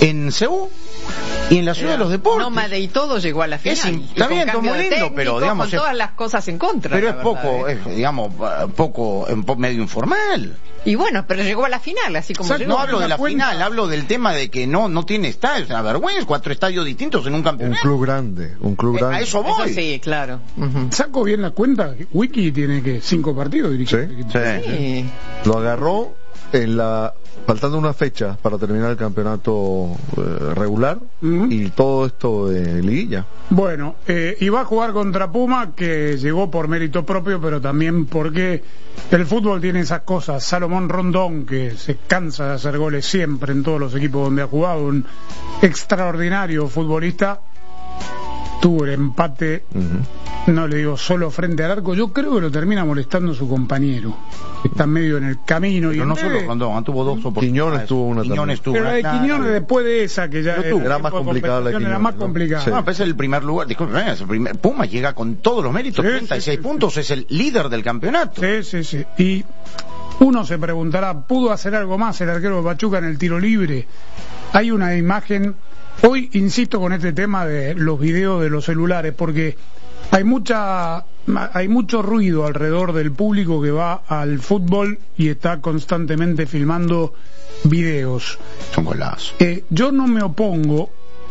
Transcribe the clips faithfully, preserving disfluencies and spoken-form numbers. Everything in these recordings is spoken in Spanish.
en Seúl y en la ciudad pero de los deportes. Nómade y todo llegó a la final. Es, está bien, todo muy lindo, técnico, pero digamos con todas las cosas en contra. Pero es verdad, poco, ¿eh? es, digamos, poco, medio informal. Y bueno, pero llegó a la final, así como llegó. No hablo de la cuenta. final, hablo del tema de que no no tiene estadios, es una vergüenza, cuatro estadios distintos en un campeonato. Un club grande, un club Eh, grande. a eso voy. Eso sí, claro. Uh-huh. Saco bien la cuenta, Wiki tiene que cinco partidos dirigidos. Sí, Sí. Sí. Lo agarró en la faltando una fecha para terminar el campeonato eh, regular Ujú. y todo esto de liguilla. Bueno, eh, y va a jugar contra Puma, que llegó por mérito propio, pero también porque el fútbol tiene esas cosas. Salomón Rondón, que se cansa de hacer goles siempre en todos los equipos donde ha jugado, un extraordinario futbolista, tuvo el empate, Uh-huh. no le digo solo frente al arco, yo creo que lo termina molestando su compañero, que está medio en el camino. Pero y no en solo vez de- Rondón, tuvo dos oportunidades. Quiñones tuvo una Quiñones también. tuvo Pero la de una, Quiñones claro. después de esa, que ya Yo era, tuve. Era más tipo de complicada la de competición, era Quiñones, más ¿no? complicada. Sí. No, pero es el primer lugar, disculpe, es el primer, Puma llega con todos los méritos, Sí, treinta y seis sí, sí, puntos, es el líder del campeonato. Sí, sí, sí. Y uno se preguntará, ¿pudo hacer algo más el arquero de Pachuca en el tiro libre? Hay una imagen, hoy insisto con este tema de los videos de los celulares, porque hay mucha hay mucho ruido alrededor del público que va al fútbol y está constantemente filmando videos. Es un golazo. Eh, yo no me opongo,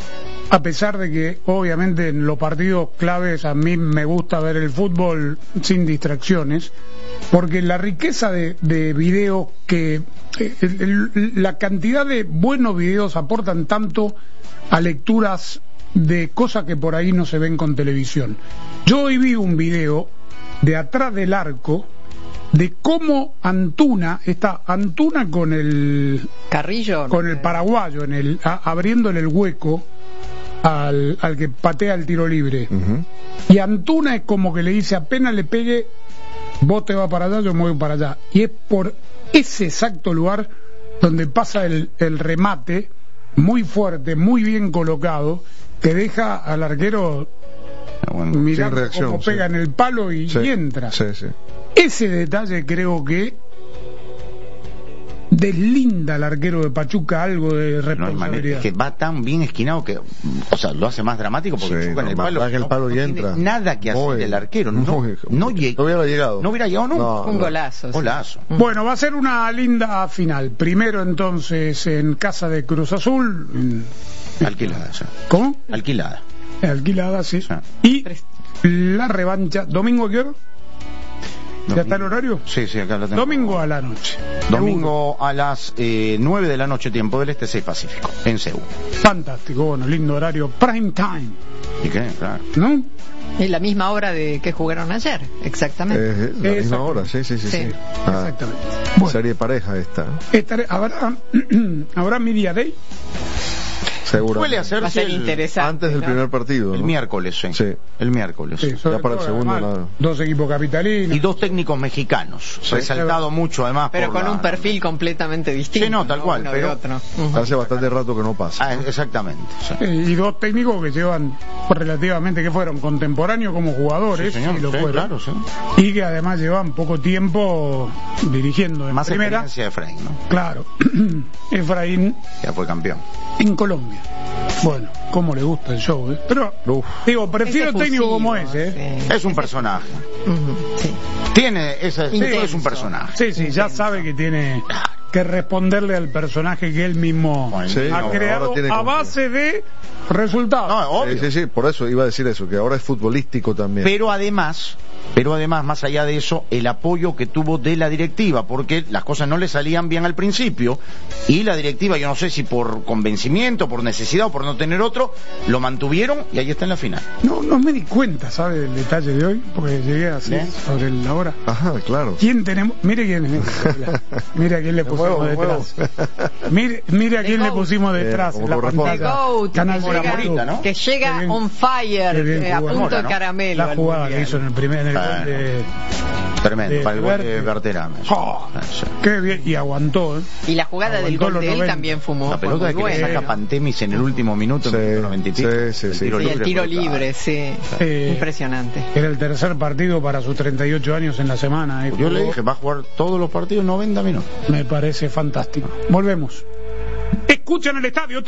a pesar de que obviamente en los partidos claves a mí me gusta ver el fútbol sin distracciones, porque la riqueza de, de videos que eh, el- el- la cantidad de buenos videos aportan tanto a lecturas de cosas que por ahí no se ven con televisión. Yo hoy vi un video de atrás del arco de cómo Antuna, está Antuna con el Carrillo. con el paraguayo en el a- abriéndole el hueco al, al que patea el tiro libre. Uh-huh. Y Antuna es como que le dice, apenas le pegue, vos te vas para allá, yo me voy para allá. Y es por ese exacto lugar donde pasa el, el remate, muy fuerte, muy bien colocado, que deja al arquero Bueno, mirar sin reacción, cómo sí. pega en el palo y, Sí, y entra. Sí, sí. Ese detalle creo que deslinda al arquero de Pachuca algo de no hay manera, responsabilidad. es que va tan bien esquinado que, o sea, lo hace más dramático porque Sí, choca en el no, palo. va que el no- palo no y tiene entra. nada que hacer Muy- el arquero, no, muy- no, lleg- no hubiera llegado. no hubiera llegado nunca. No, Un no. golazo. sí. Golazo. Bueno, va a ser una linda final. Primero entonces en casa de Cruz Azul. en- Alquilada, sí. ¿Cómo? Alquilada. Alquilada, sí. Sí. Y la revancha. ¿Domingo a qué hora? ¿Ya está el horario? Sí, sí, acá lo tengo. Domingo a la noche. Domingo a las eh, nueve de la noche, tiempo del Este, seis Pacífico, en Seúl. Fantástico, bueno, lindo horario. Prime time, ¿Y qué? Claro. ¿no? Es la misma hora de que jugaron ayer, exactamente. Es la misma Exacto. hora, sí, sí, sí. Sí. sí. Ah, Exactamente. Bueno, serie pareja esta, estaré- ¿habrá, ¿habrá Media Day? seguro. Suele Va a hacerse ser el, interesante. Antes del ¿no? primer partido, el ¿no? miércoles, sí. Sí. El miércoles. Sí, sobre para el todo, segundo además, lado. dos equipos capitalinos. Y dos técnicos mexicanos, Sí. resaltado mucho además Pero por con la- un perfil completamente distinto. Sí, no, tal cual, Uno de pero- otro. Ujú. Hace bastante rato que no pasa. Ah, exactamente. Sí. Eh, y dos técnicos que llevan relativamente, que fueron contemporeños como jugadores, Sí, señor, y lo sí, fueron, claro, sí. y que además llevan poco tiempo dirigiendo en Más primera. experiencia de Efraín, ¿no? Claro, Efraín Ya fue campeón. en Colombia. Bueno, cómo le gusta el show, ¿eh? Pero, Uf. digo, prefiero Es técnico efusivo, como ese, ¿eh? sí. Es un personaje. Ujú, sí. Tiene ese, Intenso. es un personaje. Sí, sí, ya sabe que tiene que responderle al personaje que él mismo Bueno, Sí, ha no, creado ahora tiene a con- base de resultados. No, obvio. Sí, sí, sí, por eso iba a decir eso, que ahora es futbolístico también. Pero además, pero además, más allá de eso, el apoyo que tuvo de la directiva, porque las cosas no le salían bien al principio, y la directiva, yo no sé si por convencimiento, por necesidad o por no tener otro, lo mantuvieron y ahí está en la final. No, no me di cuenta, ¿sabe? Del detalle de hoy, porque llegué así ¿Eh? sobre la hora. Ajá, claro. ¿Quién tenemos? Mire quién, mire a quién le pusimos Huevo, detrás. Mire, mire a The quién le Goat. pusimos detrás Eh, en la como corresponde. The pantalla. Goat, Canal que de la llega- Morita, ¿no? que llega Qué bien- on fire, qué bien eh, a jugado. punto de ¿no? caramelo. La al jugada que Mundial. hizo en el primer en el Ah, gol de, Tremendo, de para el gol de Verte. Berterame. ¡Oh! Ah, sí. Qué bien, y aguantó, ¿eh? Y la jugada del Aguantó gol los de él noventa. también fumó. La fue pelota muy que le buena. saca Pantemis en el último minuto, Sí, en el noventa y pico. sí, sí, El sí. tiro Sí, el tiro fue libre, claro. sí. Eh, Impresionante. Era el tercer partido para sus treinta y ocho años en la semana. ¿eh? Yo le Jugó- dije, va a jugar todos los partidos noventa minutos. Me parece fantástico. Volvemos. Escuchan el estadio.